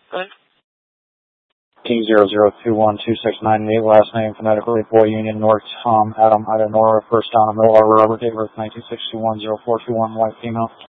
T00212698, last name phonetically, Boy Union, North Tom, Adam, Ida, Nora, first Donna, Middle Arbor, Robert, date of birth 1961, 0421, white female.